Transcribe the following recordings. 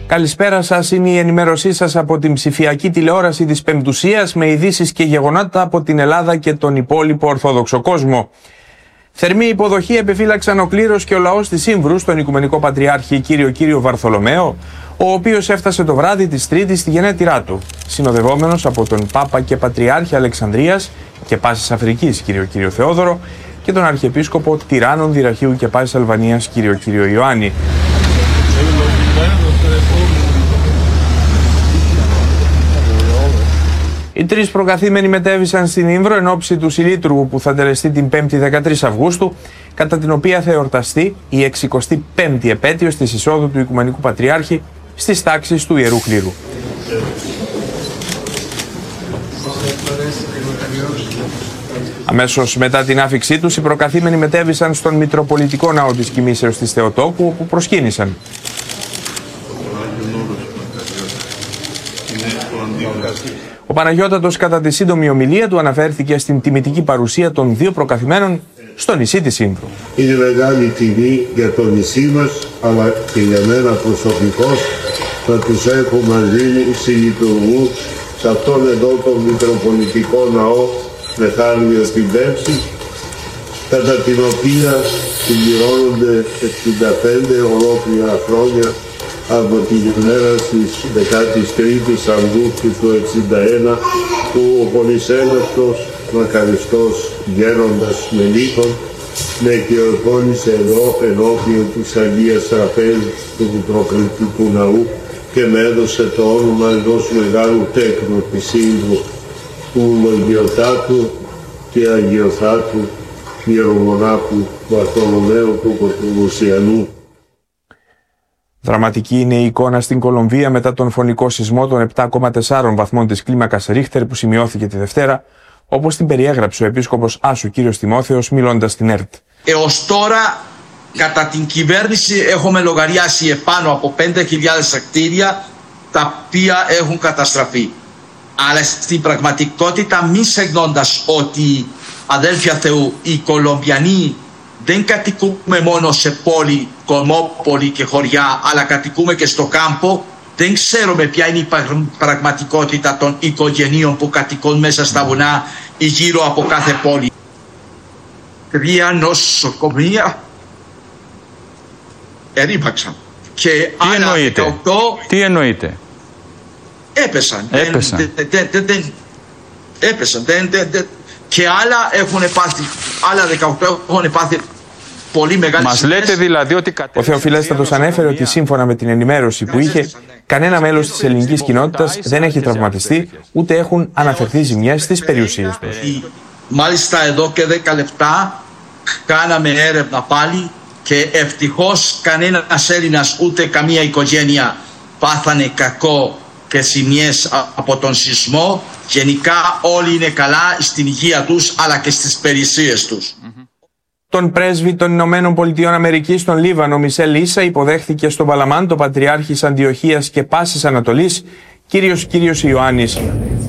Καλησπέρα σας, είναι η ενημέρωσή σας από την ψηφιακή τηλεόραση της Πεμπτουσίας με ειδήσεις και γεγονότα από την Ελλάδα και τον υπόλοιπο Ορθόδοξο κόσμο. Θερμή υποδοχή επιφύλαξαν ο κλήρος και ο λαός της Ήμβρου στον Οικουμενικό Πατριάρχη Κύριο Βαρθολομαίο, ο οποίος έφτασε το βράδυ της Τρίτης στη γενέτειρά του, συνοδευόμενος από τον Πάπα και Πατριάρχη Αλεξανδρίας και Πάσης Αφρικής Κύριο Θεόδωρο και τον Αρχιεπίσκοπο Τυράννων Δυραχείου και Πάσης Αλβανίας Κύριο Ιωάννη. Οι τρεις προκαθήμενοι μετέβησαν στην Ήμβρο εν ώψη του Συλλήτουργου που θα τελεστεί την 5η 13 Αυγούστου, κατά την οποία θα εορταστεί η 65η επέτειος της εισόδου του Οικουμενικού Πατριάρχη στις τάξεις του Ιερού Κλήρου. Αμέσως μετά την άφιξή τους, οι προκαθήμενοι μετέβησαν στον Μητροπολιτικό Ναό της Κοιμήσεως της Θεοτόκου, όπου προσκύνησαν. Ο Παναγιώτατος κατά τη σύντομη ομιλία του αναφέρθηκε στην τιμητική παρουσία των δύο προκαθημένων στο νησί της Ήμβρου. Είναι μεγάλη τιμή για το νησί μας, αλλά και για μένα προσωπικώς, να τους έχω μαζί συλλειτουργούς σε αυτόν εδώ τον Μητροπολιτικό Ναό με Χάρλιο την Πέψη, κατά την οποία συμπληρώνονται 65 ολόκληρα χρόνια από την ημέρα της 13ης Αυγούστου του 1961 που ο πολυσέλευτος μακαριστός γέροντας Μελίκων με κυριοκόνησε εδώ ενώπιον της Αγίας Τραπέζης του Μητροπολιτικού Ναού και με έδωσε το όνομα ενός μεγάλου τέκνου της Ήμβρου, του Λογιοτάτου και Αγιοθάτου Ιερομονάχου Βαρθολομαίου του Κοτρουδουσιανού. Δραματική είναι η εικόνα στην Κολομβία μετά τον φωνικό σεισμό των 7,4 βαθμών της κλίμακας Ρίχτερ που σημειώθηκε τη Δευτέρα, όπως την περιέγραψε ο Επίσκοπος Άσου κ. Τιμόθεος μιλώντας στην ΕΡΤ. Έως τώρα, κατά την κυβέρνηση, έχουμε λογαριάσει επάνω από 5.000 κτίρια τα οποία έχουν καταστραφεί. Αλλά στην πραγματικότητα, μη ξεχνώντας ότι, αδέλφια Θεού, οι Κολομβιανοί δεν κατοικούμε μόνο σε πόλη, κομμόπολη και χωριά, αλλά κατοικούμε και στο κάμπο. Δεν ξέρουμε ποια είναι η πραγματικότητα των οικογενείων που κατοικούν μέσα στα βουνά ή γύρω από κάθε πόλη. 3 νοσοκομεία ερήπαξαν. Και άλλα 18... Τι εννοείται? Έπεσαν. Έπεσαν. Και άλλα έχουν πάθει, άλλα 18 έχουν πάθει πολύ μεγάλη. Μας λέτε δηλαδή ότι ο Θεοφιλέστατος ανέφερε ότι σύμφωνα με την ενημέρωση που είχε, κανένα μέλος της ελληνικής κοινότητας δεν έχει τραυματιστεί, ούτε έχουν αναφερθεί ζημιές στις περιουσίες τους. Μάλιστα εδώ και 10 λεπτά κάναμε έρευνα πάλι και ευτυχώς κανένας Έλληνας ούτε καμία οικογένεια πάθανε κακό και ζημιές από τον σεισμό. Γενικά όλοι είναι καλά στην υγεία τους αλλά και στις περιουσίες τους. Τον πρέσβη των Ηνωμένων Πολιτειών Αμερικής στον Λίβανο, Μισελ Ίσα, υποδέχθηκε στον Παλαμάν το Πατριάρχης Αντιοχίας και Πάσης Ανατολής, Κύριος Ιωάννης.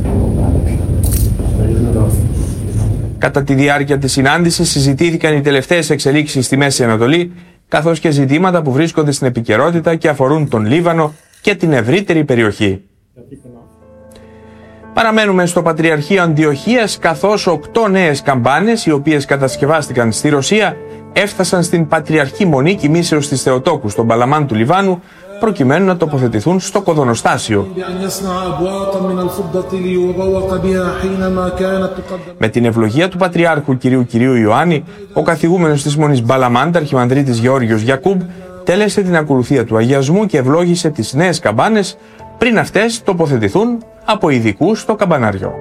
Κατά τη διάρκεια της συνάντησης συζητήθηκαν οι τελευταίες εξελίξεις στη Μέση Ανατολή, καθώς και ζητήματα που βρίσκονται στην επικαιρότητα και αφορούν τον Λίβανο και την ευρύτερη περιοχή. Παραμένουμε στο Πατριαρχείο Αντιοχίας, καθώς 8 νέες καμπάνες, οι οποίες κατασκευάστηκαν στη Ρωσία, έφτασαν στην Πατριαρχή Μονή Κοιμήσεως της Θεοτόκου στον Παλαμάν του Λιβάνου, προκειμένου να τοποθετηθούν στο κοδωνοστάσιο. Με την ευλογία του Πατριάρχου Κυρίου Ιωάννη, ο καθηγούμενος της Μονής Μπαλαμάντα, Αρχιμανδρίτης Γεώργιος Γιακούμπ, τέλεσε την ακολουθία του αγιασμού και ευλόγησε τις νέες καμπάνες πριν αυτές τοποθετηθούν από ειδικούς στο καμπανάριο.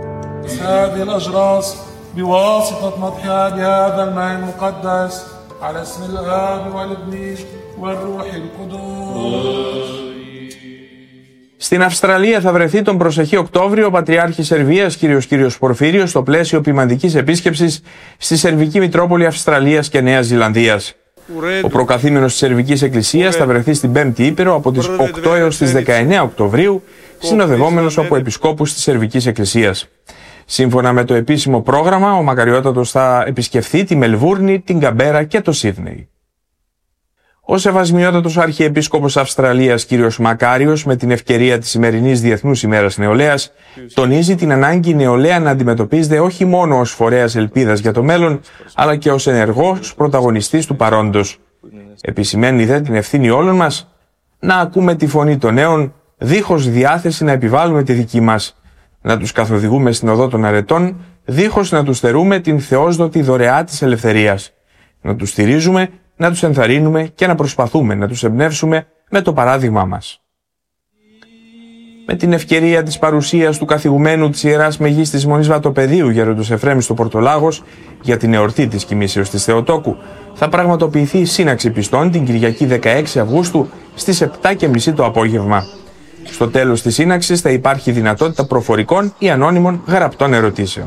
Στην Αυστραλία θα βρεθεί τον προσεχή Οκτώβριο ο Πατριάρχης Σερβίας Κύριος Πορφύριος στο πλαίσιο ποιμαντικής επίσκεψης στη Σερβική Μητρόπολη Αυστραλίας και Νέας Ζηλανδίας. Ο προκαθήμενος της Σερβικής Εκκλησίας θα βρεθεί στην 5η Ήπειρο από τις 8 έως τις 19 Οκτωβρίου, συνοδευόμενος από επισκόπους της Σερβικής Εκκλησίας. Σύμφωνα με το επίσημο πρόγραμμα, ο Μακαριότατος θα επισκεφθεί τη Μελβούρνη, την Καμπέρα και το Σίδνεϊ. Ο Σεβασμιότατος Αρχιεπίσκοπος Αυστραλίας κ. Μακάριος, με την ευκαιρία της σημερινής Διεθνούς ημέρας νεολαίας, τονίζει την ανάγκη η νεολαία να αντιμετωπίζεται όχι μόνο ως φορέας ελπίδας για το μέλλον, αλλά και ως ενεργός πρωταγωνιστής του παρόντος. Επισημαίνει δε την ευθύνη όλων μας να ακούμε τη φωνή των νέων, δίχως διάθεση να επιβάλλουμε τη δική μας, να τους καθοδηγούμε στην οδό των αρετών, δίχως να τους στερούμε την θεόσδοτη δωρεά της ελευθερίας, να τους στηρίζουμε, να τους ενθαρρύνουμε και να προσπαθούμε να τους εμπνεύσουμε με το παράδειγμά μας. Με την ευκαιρία της παρουσίας του καθηγουμένου της Ιεράς Μεγίστης Μονής Βατοπεδίου Γέροντος Εφρέμης στο Πορτολάγος για την εορτή της κοιμήσεως της Θεοτόκου, θα πραγματοποιηθεί η σύναξη πιστών την Κυριακή 16 Αυγούστου στις 7:30 το απόγευμα. Στο τέλος της σύναξης θα υπάρχει δυνατότητα προφορικών ή ανώνυμων γραπτών ερωτήσεων.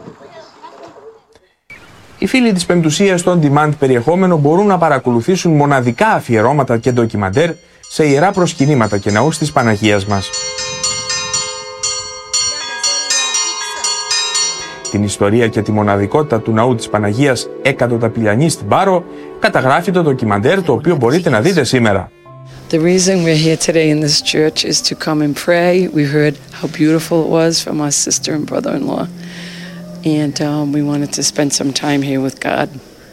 Οι φίλοι της Πεμπτουσίας στο on-demand περιεχόμενο μπορούν να παρακολουθήσουν μοναδικά αφιερώματα και ντοκιμαντέρ σε ιερά προσκυνήματα και ναούς της Παναγίας μας. Την ιστορία και τη μοναδικότητα του ναού της Παναγίας Εκατοταπηλιανή στην Πάρο καταγράφει το ντοκιμαντέρ, το οποίο μπορείτε να δείτε σήμερα. The reason we're here today in this church is to come and pray. We heard how beautiful it was from our sister and brother-in-law, and we wanted to spend some time here with God.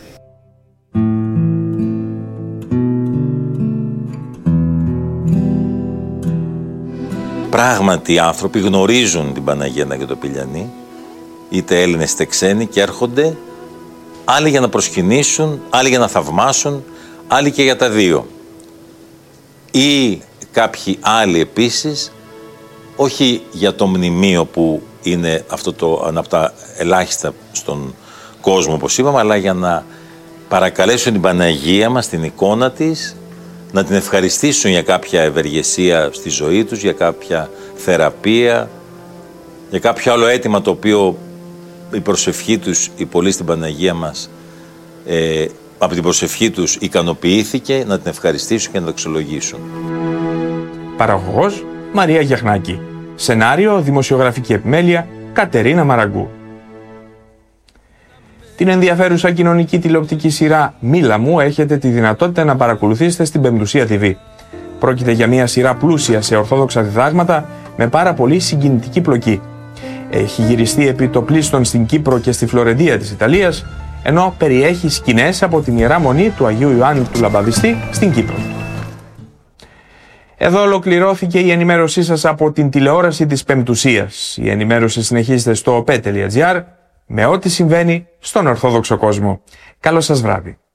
Πράγματι οι άνθρωποι γνωρίζουν την Παναγία Εκατοταπηλιανή, είτε Έλληνες είτε ξένοι, και έρχονται άλλοι για να προσκυνήσουν, άλλοι για να θαυμάσουν, άλλοι και για τα δύο. Ή κάποιοι άλλοι επίσης, όχι για το μνημείο που είναι αυτό από τα ελάχιστα στον κόσμο όπως είπαμε, αλλά για να παρακαλέσουν την Παναγία μας, την εικόνα της, να την ευχαριστήσουν για κάποια ευεργεσία στη ζωή τους, για κάποια θεραπεία, για κάποιο άλλο αίτημα το οποίο η προσευχή τους, οι πολλοί στην Παναγία μας, από την προσευχή τους ικανοποιήθηκε, να την ευχαριστήσουν και να την αξιολογήσουν. Παραγωγός Μαρία Γιαχνάκη. Σενάριο, δημοσιογραφική επιμέλεια Κατερίνα Μαραγκού. Την ενδιαφέρουσα κοινωνική τηλεοπτική σειρά «Μίλα μου» έχετε τη δυνατότητα να παρακολουθήσετε στην Πεμπτουσία TV. Πρόκειται για μια σειρά πλούσια σε ορθόδοξα διδάγματα με πάρα πολύ συγκινητική πλοκή. Έχει γυριστεί επιτοπλίστων στην Κύπρο και στη Φλωρεντία της Ιταλίας, ενώ περιέχει σκηνές από την Ιερά Μονή του Αγίου Ιωάννου του Λαμπαδιστή στην Κύπρο. Εδώ ολοκληρώθηκε η ενημέρωσή σας από την τηλεόραση της Πεμπτουσίας. Η ενημέρωση συνεχίζεται στο op.gr με ό,τι συμβαίνει στον Ορθόδοξο κόσμο. Καλό σας βράδυ.